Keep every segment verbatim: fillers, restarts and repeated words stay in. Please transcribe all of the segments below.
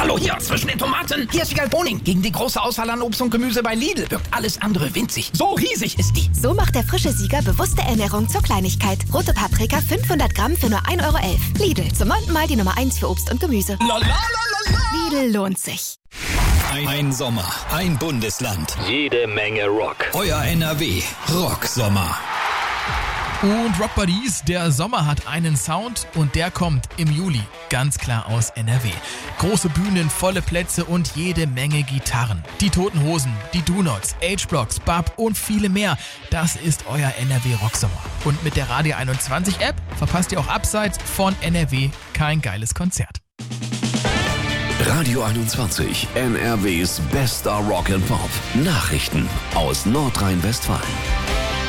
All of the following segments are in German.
hallo, hier, zwischen den Tomaten. Hier ist Wiegald Boning. Gegen die große Auswahl an Obst und Gemüse bei Lidl wirkt alles andere winzig. So riesig ist die. So macht der frische Sieger bewusste Ernährung zur Kleinigkeit. Rote Paprika fünfhundert Gramm für nur ein Euro elf. Lidl, zum neunten Mal die Nummer eins für Obst und Gemüse. La, la, la, la, la. Lidl lohnt sich. Ein, ein Sommer, ein Bundesland. Jede Menge Rock. Euer N R W Rocksommer. Und Rock Buddies, der Sommer hat einen Sound und der kommt im Juli, ganz klar aus N R W. Große Bühnen, volle Plätze und jede Menge Gitarren. Die Toten Hosen, die Do-Nots, H-Blocks, Bab und viele mehr. Das ist euer N R W Rocksommer. Und mit der Radio einundzwanzig App verpasst ihr auch abseits von N R W kein geiles Konzert. Radio einundzwanzig, N R Ws bester Rock and Pop. Nachrichten aus Nordrhein-Westfalen.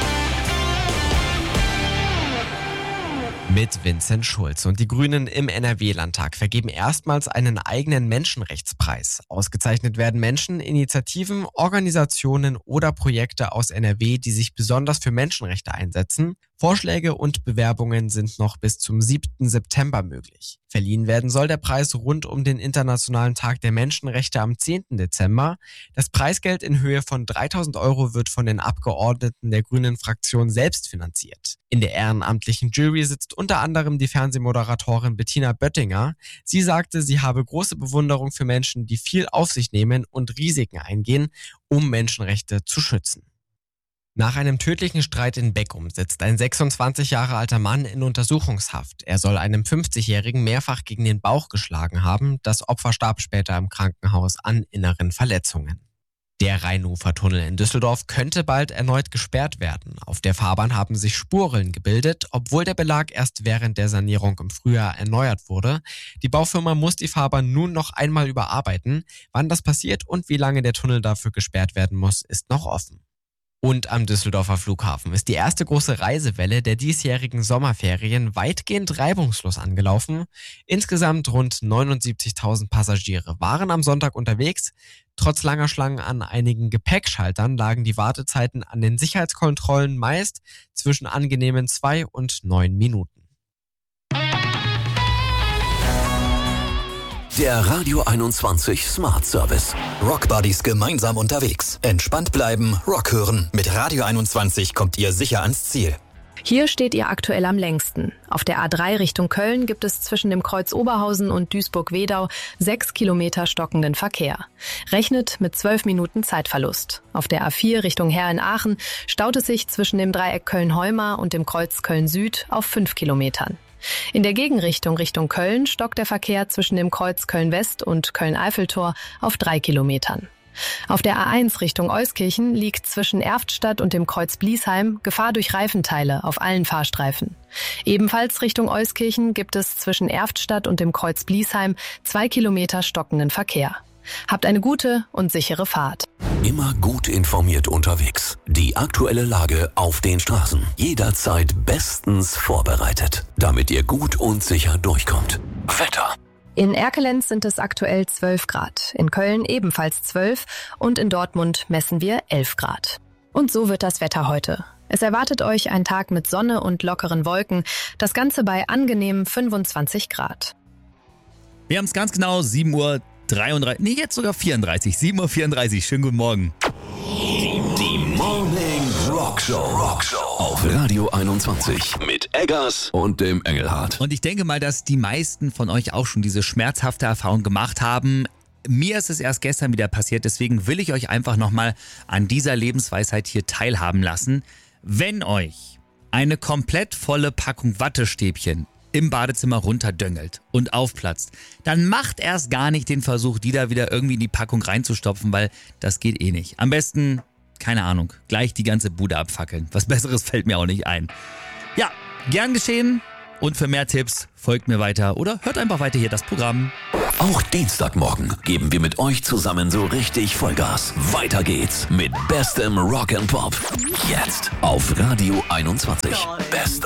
Mit Vincent Schulz. Und die Grünen im N R W-Landtag vergeben erstmals einen eigenen Menschenrechtspreis. Ausgezeichnet werden Menschen, Initiativen, Organisationen oder Projekte aus N R W, die sich besonders für Menschenrechte einsetzen. Vorschläge und Bewerbungen sind noch bis zum siebten September möglich. Verliehen werden soll der Preis rund um den Internationalen Tag der Menschenrechte am zehnten Dezember. Das Preisgeld in Höhe von dreitausend Euro wird von den Abgeordneten der Grünen-Fraktion selbst finanziert. In der ehrenamtlichen Jury sitzt unter anderem die Fernsehmoderatorin Bettina Böttinger. Sie sagte, sie habe große Bewunderung für Menschen, die viel auf sich nehmen und Risiken eingehen, um Menschenrechte zu schützen. Nach einem tödlichen Streit in Beckum sitzt ein sechsundzwanzig Jahre alter Mann in Untersuchungshaft. Er soll einem fünfzigjährigen mehrfach gegen den Bauch geschlagen haben. Das Opfer starb später im Krankenhaus an inneren Verletzungen. Der Rheinufertunnel in Düsseldorf könnte bald erneut gesperrt werden. Auf der Fahrbahn haben sich Spuren gebildet, obwohl der Belag erst während der Sanierung im Frühjahr erneuert wurde. Die Baufirma muss die Fahrbahn nun noch einmal überarbeiten. Wann das passiert und wie lange der Tunnel dafür gesperrt werden muss, ist noch offen. Und am Düsseldorfer Flughafen ist die erste große Reisewelle der diesjährigen Sommerferien weitgehend reibungslos angelaufen. Insgesamt rund neunundsiebzigtausend Passagiere waren am Sonntag unterwegs. Trotz langer Schlangen an einigen Gepäckschaltern lagen die Wartezeiten an den Sicherheitskontrollen meist zwischen angenehmen zwei und neun Minuten. Der Radio einundzwanzig Smart Service. Rock Buddies gemeinsam unterwegs. Entspannt bleiben, Rock hören. Mit Radio einundzwanzig kommt ihr sicher ans Ziel. Hier steht ihr aktuell am längsten. Auf der A drei Richtung Köln gibt es zwischen dem Kreuz Oberhausen und Duisburg-Wedau sechs Kilometer stockenden Verkehr. Rechnet mit zwölf Minuten Zeitverlust. Auf der A vier Richtung Herren-Aachen staut es sich zwischen dem Dreieck Köln-Heumar und dem Kreuz Köln-Süd auf fünf Kilometern. In der Gegenrichtung Richtung Köln stockt der Verkehr zwischen dem Kreuz Köln-West und Köln-Eiffeltor auf drei Kilometern. Auf der A eins Richtung Euskirchen liegt zwischen Erftstadt und dem Kreuz Bliesheim Gefahr durch Reifenteile auf allen Fahrstreifen. Ebenfalls Richtung Euskirchen gibt es zwischen Erftstadt und dem Kreuz Bliesheim zwei Kilometer stockenden Verkehr. Habt eine gute und sichere Fahrt. Immer gut informiert unterwegs. Die aktuelle Lage auf den Straßen. Jederzeit bestens vorbereitet, damit ihr gut und sicher durchkommt. Wetter. In Erkelenz sind es aktuell zwölf Grad, in Köln ebenfalls zwölf und in Dortmund messen wir elf Grad. Und so wird das Wetter heute. Es erwartet euch ein Tag mit Sonne und lockeren Wolken, das Ganze bei angenehmen fünfundzwanzig Grad. Wir haben es ganz genau, sieben Uhr dreiunddreißig, nee, jetzt sogar vierunddreißig, sieben Uhr vierunddreißig. Schönen guten Morgen. Die Morning Rock Show. Rock Show auf Radio einundzwanzig mit Eggers und dem Engelhardt. Und ich denke mal, dass die meisten von euch auch schon diese schmerzhafte Erfahrung gemacht haben. Mir ist es erst gestern wieder passiert, deswegen will ich euch einfach nochmal an dieser Lebensweisheit hier teilhaben lassen. Wenn euch eine komplett volle Packung Wattestäbchen im Badezimmer runterdöngelt und aufplatzt, dann macht erst gar nicht den Versuch, die da wieder irgendwie in die Packung reinzustopfen, weil das geht eh nicht. Am besten, keine Ahnung, gleich die ganze Bude abfackeln. Was Besseres fällt mir auch nicht ein. Ja, gern geschehen. Und für mehr Tipps folgt mir weiter oder hört einfach weiter hier das Programm. Auch Dienstagmorgen geben wir mit euch zusammen so richtig Vollgas. Weiter geht's mit bestem Rock and Pop. Jetzt auf Radio einundzwanzig. Bester